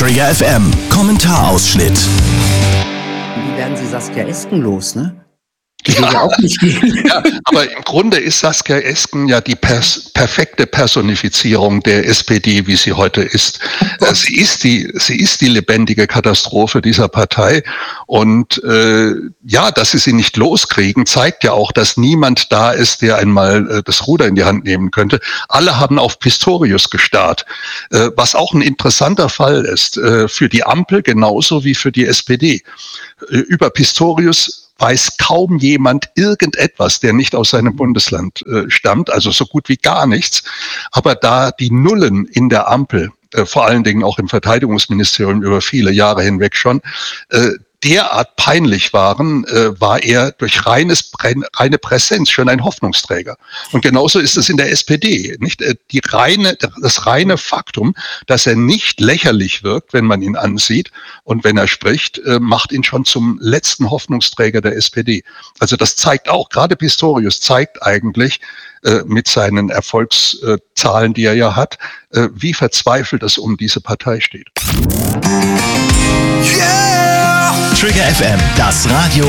Trigger FM, Kommentarausschnitt. Wie werden Sie Saskia Esken los, ne? Die will ja auch nicht gehen. Ja, aber im Grunde ist Saskia Esken ja die perfekte Personifizierung der SPD, wie sie heute ist. Sie ist die lebendige Katastrophe dieser Partei. Und dass sie sie nicht loskriegen, zeigt ja auch, dass niemand da ist, der einmal das Ruder in die Hand nehmen könnte. Alle haben auf Pistorius gestarrt, was auch ein interessanter Fall ist für die Ampel genauso wie für die SPD. Über Pistorius weiß kaum jemand irgendetwas, der nicht aus seinem Bundesland stammt, also so gut wie gar nichts. Aber da die Nullen in der Ampel, vor allen Dingen auch im Verteidigungsministerium über viele Jahre hinweg schon, derart peinlich waren, war er durch reine Präsenz schon ein Hoffnungsträger. Und genauso ist es in der SPD, nicht? Das reine Faktum, dass er nicht lächerlich wirkt, wenn man ihn ansieht und wenn er spricht, macht ihn schon zum letzten Hoffnungsträger der SPD. Also das zeigt auch, gerade Pistorius zeigt eigentlich mit seinen Erfolgszahlen, die er ja hat, wie verzweifelt es um diese Partei steht. Trigger FM, das Radio